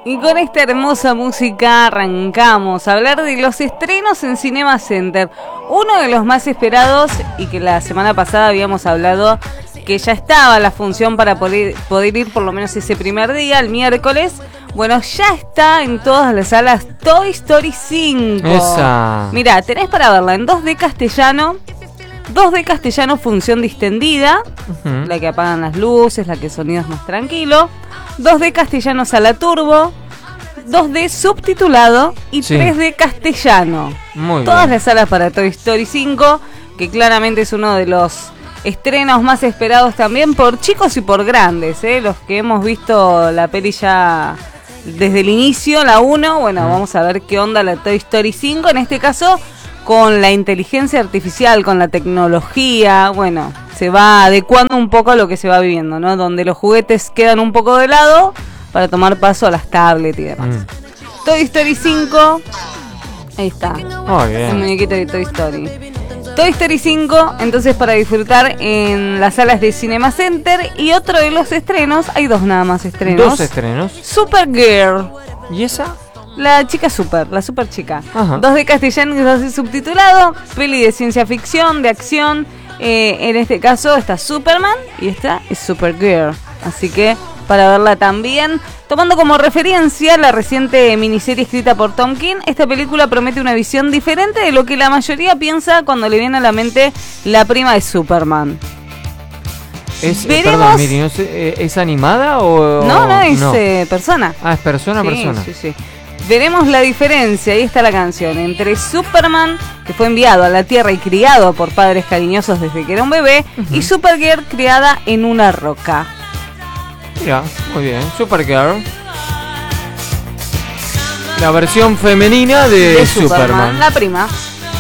Y con esta hermosa música arrancamos a hablar de los estrenos en Cinema Center. Uno de los más esperados y que la semana pasada habíamos hablado que ya estaba la función para poder ir por lo menos ese primer día, el miércoles. Bueno, ya está en todas las salas Toy Story 5. Esa. Mirá, tenés para verla en 2D castellano. 2D castellano función distendida, la que apagan las luces, la que sonido es más tranquilo. 2D castellano sala turbo, 2D subtitulado y 3D castellano. Muy Todas bien. las salas para Toy Story 5, que claramente es uno de los estrenos más esperados también por chicos y por grandes, los que hemos visto la peli ya desde el inicio, la 1, bueno, vamos a ver qué onda la Toy Story 5, en este caso con la inteligencia artificial, con la tecnología, bueno, se va adecuando un poco a lo que se va viviendo, ¿no? Donde los juguetes quedan un poco de lado para tomar paso a las tablets y demás. Toy Story 5, ahí está, Muy bien. el muñequito de Toy Story. Toy Story 5, entonces para disfrutar en las salas de Cinema Center. Y otro de los estrenos, hay dos nada más estrenos. Dos estrenos. Supergirl. ¿Y esa? La chica super, la super chica. Ajá. 2 de castellano y 2 de subtitulado. Peli de ciencia ficción, de acción. En este caso está Superman y esta es Supergirl. Así que para verla también. Tomando como referencia la reciente miniserie escrita por Tom King, esta película promete una visión diferente de lo que la mayoría piensa cuando le viene a la mente la prima de Superman. Perdón, Miri, no sé, ¿es animada o...? No, es persona. Ah, es persona a persona. Sí. Veremos la diferencia, ahí está la canción, entre Superman, que fue enviado a la Tierra y criado por padres cariñosos desde que era un bebé, y Supergirl, criada en una roca. Mira, muy bien. Supergirl. La versión femenina de Superman. La prima.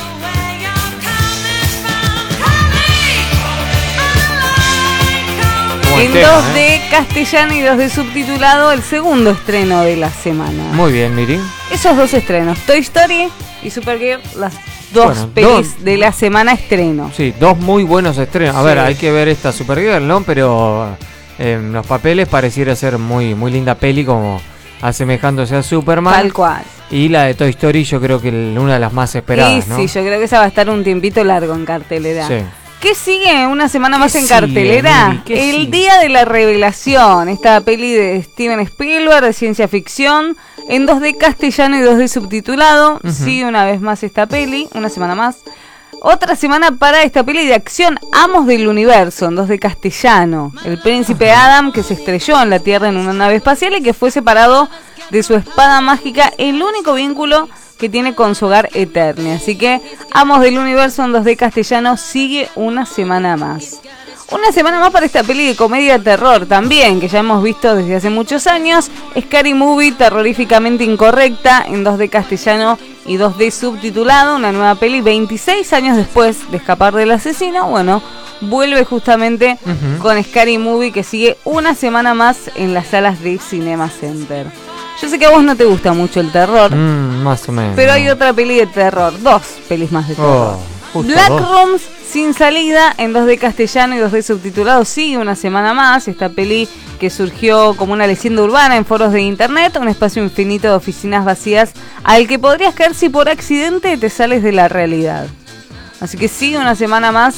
En 2D castellano y 2D subtitulado, el segundo estreno de la semana. Muy bien, Miri. Esos dos estrenos, Toy Story y Supergirl, las dos pelis de la semana estreno. Sí, dos muy buenos estrenos. A ver, hay que ver esta Supergirl, ¿no? Pero en los papeles pareciera ser muy, muy linda peli, como asemejándose a Superman. Tal cual. Y la de Toy Story yo creo que una de las más esperadas, ¿no? Sí, yo creo que esa va a estar un tiempito largo en cartelera. Sí. ¿Qué sigue una semana más en cartelera? El Día de la Revelación, esta peli de Steven Spielberg de ciencia ficción, en 2D castellano y 2D subtitulado. Sigue una vez más esta peli, una semana más. Otra semana para esta peli de acción, Amos del Universo, en 2D castellano. El príncipe Adam, que se estrelló en la Tierra en una nave espacial y que fue separado de su espada mágica, el único vínculo que tiene con su hogar Eternia. Así que Amos del Universo en 2D castellano sigue una semana más. Una semana más para esta peli de comedia terror también, que ya hemos visto desde hace muchos años. Scary Movie, terroríficamente incorrecta, en 2D castellano y 2D subtitulado. Una nueva peli 26 años después de escapar del asesino. Bueno, vuelve justamente con Scary Movie, que sigue una semana más en las salas de Cinema Center. Yo sé que a vos no te gusta mucho el terror, más o menos. pero hay otra peli de terror, dos pelis más de terror. Black Rooms sin salida en 2D castellano y 2D subtitulado sigue una semana más. Esta peli que surgió como una leyenda urbana en foros de internet, un espacio infinito de oficinas vacías al que podrías caer si por accidente te sales de la realidad. Así que sigue una semana más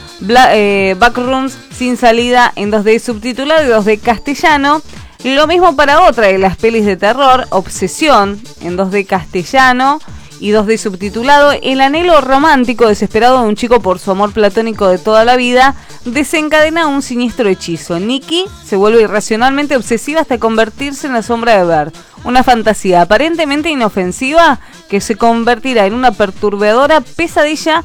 Backrooms sin salida en 2D subtitulado y 2D castellano. Lo mismo para otra de las pelis de terror, Obsesión, en 2D castellano y 2D subtitulado. El anhelo romántico desesperado de un chico por su amor platónico de toda la vida desencadena un siniestro hechizo. Nikki se vuelve irracionalmente obsesiva hasta convertirse en la sombra de Bert. Una fantasía aparentemente inofensiva que se convertirá en una perturbadora pesadilla,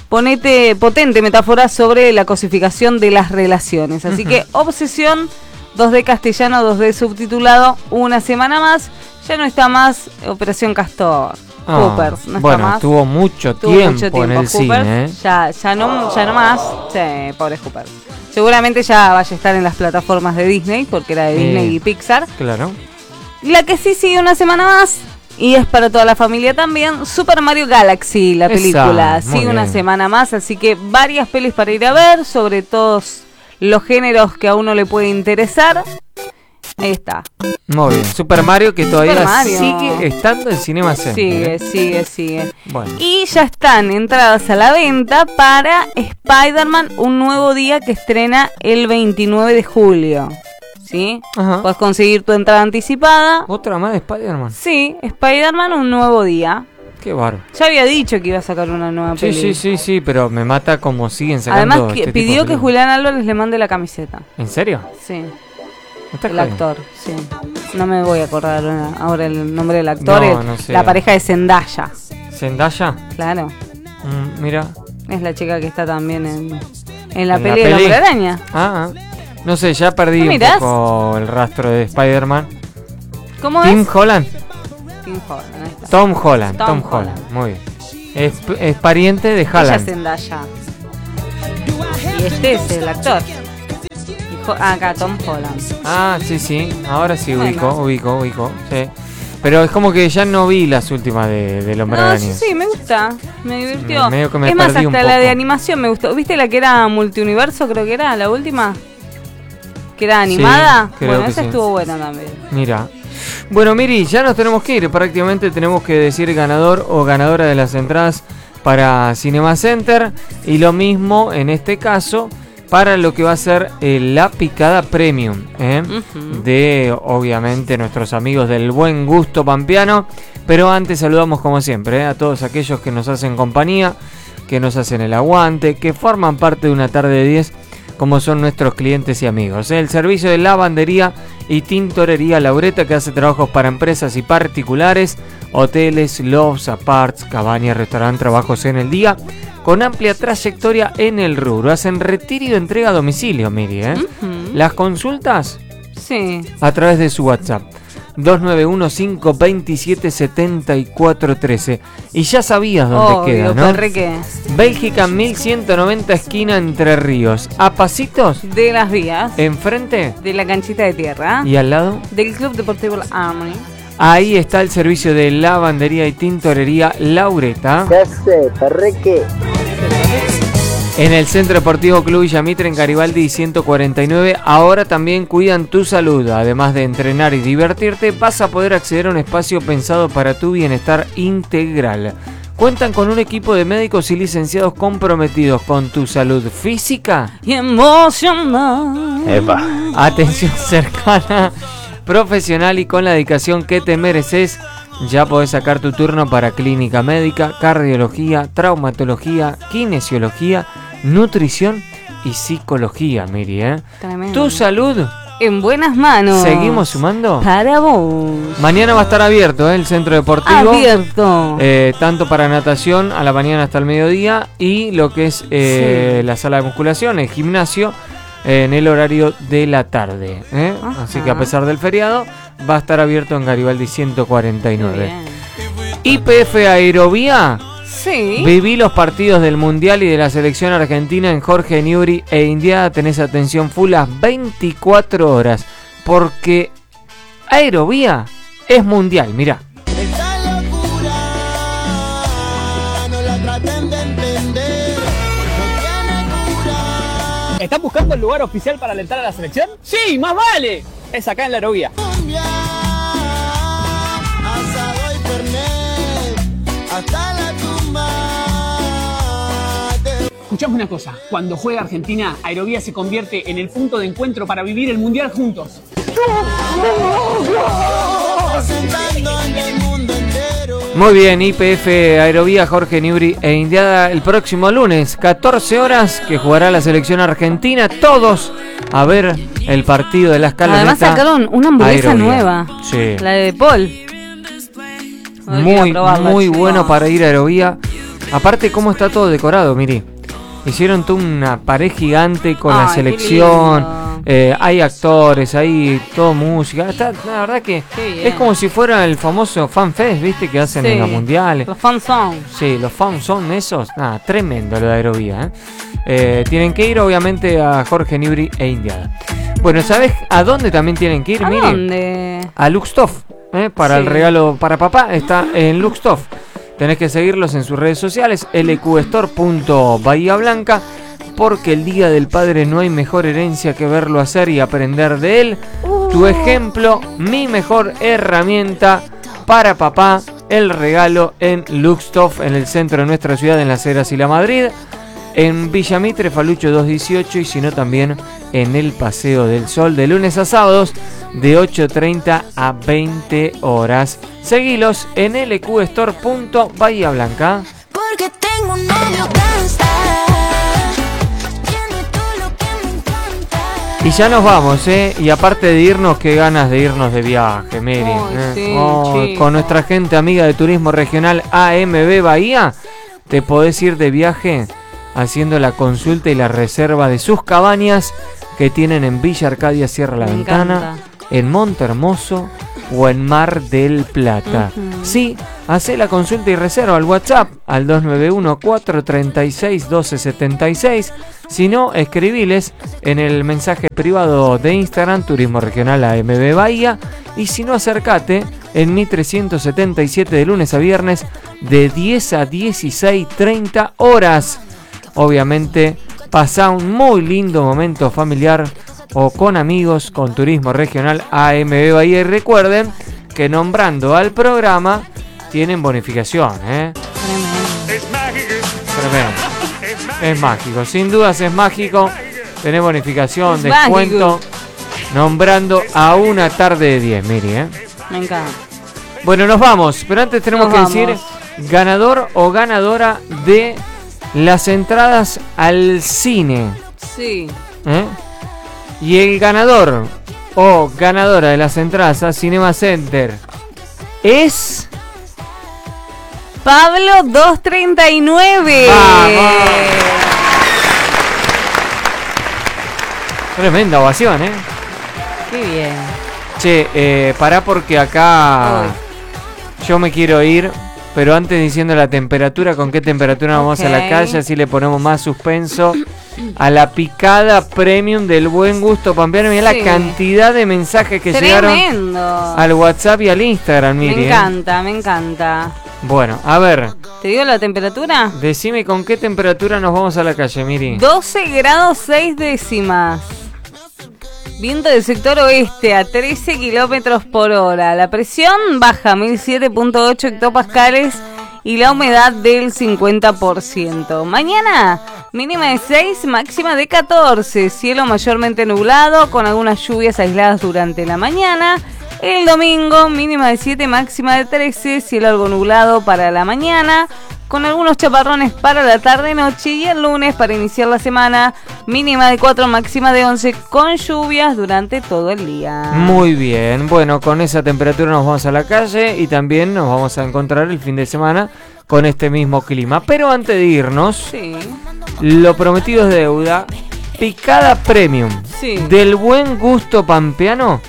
potente metáfora sobre la cosificación de las relaciones. Así que Obsesión, 2D castellano, 2D subtitulado, una semana más. Ya no está más Operación Castor. Hoopers, no está más. Tuvo mucho tiempo en el Hoopers, cine, ya no más. Sí, pobre Hoopers. Seguramente ya vaya a estar en las plataformas de Disney, porque era de Disney y Pixar. Claro. La que sí sigue una semana más, y es para toda la familia también, Super Mario Galaxy, la película. Sigue una semana más, así que varias pelis para ir a ver, sobre todos los géneros que a uno le puede interesar. Ahí está. Muy bien. Super Mario, que todavía Mario sigue estando en Cinema Center. Sigue. Bueno. Y ya están entradas a la venta para Spider-Man, un nuevo día que estrena el 29 de julio. ¿Sí? Ajá. Puedes conseguir tu entrada anticipada. ¿Otra más de Spider-Man? Sí, Spider-Man, un nuevo día. Qué bárbaro. Ya había dicho que iba a sacar una nueva peli. Sí, pero me mata como siguen sacando. Además, que pidió que Julián Álvarez le mande la camiseta. ¿En serio? Sí. ¿Estás El actor, sí. No me voy a acordar ahora el nombre del actor. No sé. La pareja de Zendaya. ¿Zendaya? Claro. Mira. Es la chica que está también en la peli de la Hombre Araña. No sé, ya perdí un poco el rastro de Spider-Man. ¿Cómo Tim es? Holland. Tim Holland, ahí está. Tom Holland. Muy bien. Es pariente de Holland. Ella es Zendaya. Y este es el actor. Acá, Tom Holland. Sí. Ahora sí, Bueno. ubico. Sí. Pero es como que ya no vi las últimas del Hombre Araña. Sí, me gusta. Me divirtió. Medio que me es más, perdí un hasta la poco. de animación me gustó. ¿Viste la que era multiuniverso? Creo que era la última. Que era animada. creo Bueno, que esa sí. estuvo buena también. Mira. Bueno, Miri, ya nos tenemos que ir. Prácticamente tenemos que decir ganador o ganadora de las entradas para Cinema Center. Y lo mismo en este caso para lo que va a ser la picada premium de, obviamente, nuestros amigos del Buen Gusto Pampeano. Pero antes saludamos como siempre a todos aquellos que nos hacen compañía, que nos hacen el aguante, que forman parte de una tarde de 10, como son nuestros clientes y amigos. El servicio de lavandería y tintorería Laureta, que hace trabajos para empresas y particulares, hoteles, lofts, aparts, cabañas, restaurantes, trabajos en el día, con amplia trayectoria en el rubro. Hacen retiro y entrega a domicilio, Miri. Las consultas a través de su WhatsApp 291-527-7413. Y ya sabías dónde queda, ¿no? Bélgica 1190, esquina Entre Ríos. A pasitos de las vías, enfrente de la canchita de tierra y al lado del Club Deportivo Armory. Ahí está el servicio de lavandería y tintorería Laureta. Ya sé, perreque. En el Centro Deportivo Club Villamitre en Garibaldi 149. Ahora también cuidan tu salud. Además de entrenar y divertirte, vas a poder acceder a un espacio pensado para tu bienestar integral. Cuentan con un equipo de médicos y licenciados comprometidos con tu salud física y emocional. Epa. Atención cercana, profesional y con la dedicación que te mereces. Ya podés sacar tu turno para clínica médica, cardiología, traumatología, kinesiología, nutrición y psicología, Miri, Tremendo. Tu salud en buenas manos. ¿Seguimos sumando? Para vos. Mañana va a estar abierto el centro deportivo. Abierto. Tanto para natación a la mañana hasta el mediodía y lo que es la sala de musculación, el gimnasio, en el horario de la tarde. Así que a pesar del feriado, va a estar abierto en Garibaldi 149. YPF Aerovía. Sí. Viví los partidos del Mundial y de la selección argentina en Jorge Newbery e Indiada. Tenés atención full las 24 horas. Porque Aerovía es mundial, mirá. Esta locura no la traten de entender, no tiene cura. ¿Estás buscando el lugar oficial para alentar a la selección? ¡Sí, más vale! Es acá en la Aerovía. Mundial, asado y fernet, hasta la tumba. Escuchame una cosa, cuando juega Argentina, Aerovía se convierte en el punto de encuentro para vivir el Mundial juntos. Presentando en el mundo entero. Muy bien, YPF Aerovía, Jorge Newbery e Indiada el próximo lunes, 14 horas, que jugará la selección argentina. Todos a ver el partido de la escaloneta. Además sacaron una hamburguesa Aerovía. nueva. Sí. La de Paul. Muy bueno para ir a Aerovía. Aparte, cómo está todo decorado, miri. Hicieron toda una pared gigante con la selección. Hay actores, hay todo música. Está, la verdad que es como si fuera el famoso Fan Fest, ¿viste? Que hacen en los mundiales. Los fan son. Sí, los fans son esos. Nada, tremendo lo de Aerovía. Tienen que ir, obviamente, a Jorge Newbery e Indiada. Bueno, ¿sabes a dónde también tienen que ir? ¿A Miri? dónde? A Luxtoff. Para el regalo para papá está en Luxtoff. Tenés que seguirlos en sus redes sociales, lqstore.bahía Blanca. porque el Día del Padre no hay mejor herencia que verlo hacer y aprender de él. Tu ejemplo, mi mejor herramienta para papá. El regalo en Luxtoff, en el centro de nuestra ciudad, en Las Heras y La Madrid. En Villa Mitre, Falucho 218, y si no también en el Paseo del Sol, de lunes a sábados, de 8:30 a 20 horas. Seguilos en lqstore.bahía Blanca. Porque tengo un novio gangsta, tiene todo lo que me encanta. Y ya nos vamos, y aparte de irnos, qué ganas de irnos de viaje, Miri. Sí, Con nuestra gente amiga de Turismo Regional AMB Bahía, te podés ir de viaje haciendo la consulta y la reserva de sus cabañas que tienen en Villa Arcadia, Sierra La Me Ventana, encanta. en Monte Hermoso o en Mar del Plata. Sí, hacé la consulta y reserva al WhatsApp al 291-436-1276. Si no, escribiles en el mensaje privado de Instagram, Turismo Regional AMB Bahía. Y si no, acércate en Mi 377 de lunes a viernes de 10 a 16:30 horas. Obviamente, pasá un muy lindo momento familiar o con amigos con Turismo Regional AMB Bahía. Y recuerden que nombrando al programa tienen bonificación. Tremendo. Es mágico, sin dudas es mágico. Tenés bonificación, Es descuento. mágico. Nombrando a una tarde de 10, Miri. Me encanta. Bueno, nos vamos, pero antes tenemos Nos que vamos. decir ganador o ganadora de las entradas al cine. Sí. Y el ganador o ganadora de las entradas a Cinema Center es... Pablo 239. ¡Vamos! Tremenda ovación, Qué bien. Che, pará porque acá Uy. yo me quiero ir, pero antes diciendo la temperatura, con qué temperatura vamos a la Ok. calle, así le ponemos más suspenso a la picada premium del Buen Gusto Pampeano. Mirá Sí. la cantidad de mensajes que llegaron Tremendo. al WhatsApp y al Instagram, Miri. Me encanta, me encanta. Bueno, a ver, ¿Te digo la temperatura? decime con qué temperatura nos vamos a la calle, Miri. 12 grados 6 décimas. Viento del sector oeste a 13 kilómetros por hora. La presión baja 1007.8 hectopascales y la humedad del 50%. Mañana, mínima de 6, máxima de 14. Cielo mayormente nublado con algunas lluvias aisladas durante la mañana. El domingo, mínima de 7, máxima de 13. Cielo algo nublado para la mañana, con algunos chaparrones para la tarde-noche. Y el lunes, para iniciar la semana, mínima de 4, máxima de 11, con lluvias durante todo el día. Muy bien, bueno, con esa temperatura nos vamos a la calle y también nos vamos a encontrar el fin de semana con este mismo clima. Pero antes de irnos, Sí, lo prometido es deuda. Picada premium sí. del Buen Gusto Pampeano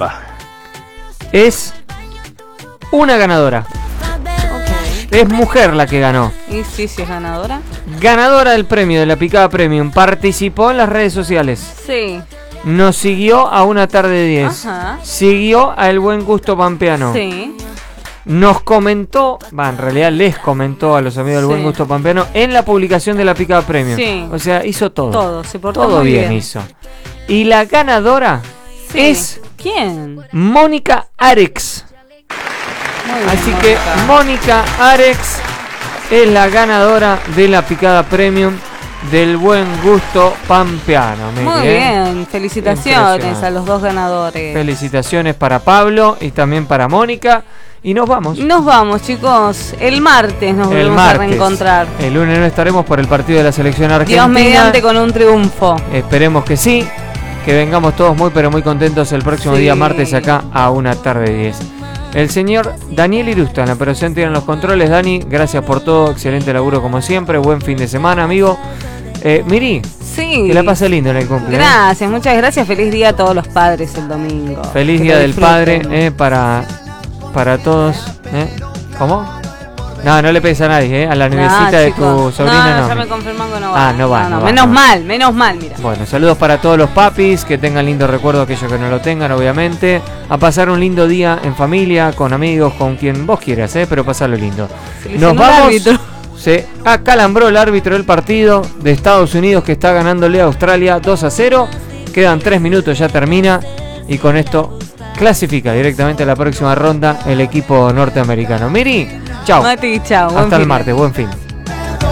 es una ganadora. Es mujer la que ganó. ¿Y sí, es ganadora? Ganadora del premio de la picada premium. Participó en las redes sociales. Sí. Nos siguió a una tarde de 10. Ajá. Siguió a El Buen Gusto Pampeano. Sí. Nos comentó, en realidad les comentó a los amigos del Sí. Buen Gusto Pampeano en la publicación de la picada premium. Sí. O sea, hizo todo. Todo, se portó Todo muy bien bien. hizo. Y la ganadora Sí. es ¿Quién? Mónica Arex. Muy bien, Así que Mónica. Mónica Arex es la ganadora de la picada premium del Buen Gusto Pampeano. Miri, Muy bien, felicitaciones Impresionante. a los dos ganadores. Felicitaciones para Pablo y también para Mónica. Y nos vamos. Nos vamos, chicos. El martes nos El volvemos a martes. reencontrar. El lunes no estaremos por el partido de la selección argentina. Dios mediante con un triunfo. Esperemos que sí. Que vengamos todos muy pero muy contentos el próximo Sí. día martes acá a una tarde de 10. El señor Daniel Irusta en la operación tiene los controles. Dani, gracias por todo. Excelente laburo como siempre. Buen fin de semana, amigo. Miri, Sí. que la pase lindo en el cumple. Gracias, muchas gracias. Feliz día a todos los padres el domingo. Feliz Que Día lo del disfruten. Padre para todos. ¿Cómo? No, no le pegues a nadie, a la nuevecita de tu chicos. sobrina No, no. ya me confirman que no va. Ah, no va, no va, menos no va. menos mal, mira. Bueno, saludos para todos los papis, que tengan lindo recuerdo, aquellos que no lo tengan, obviamente. A pasar un lindo día en familia, con amigos, con quien vos quieras, pero pasarlo lindo. Feliz Nos en un vamos. árbitro. se acalambró el árbitro del partido de Estados Unidos, que está ganándole a Australia 2-0. Quedan 3 minutos, ya termina, y con esto clasifica directamente a la próxima ronda el equipo norteamericano. Miri, chao. Mati, chao. Hasta el martes, buen fin.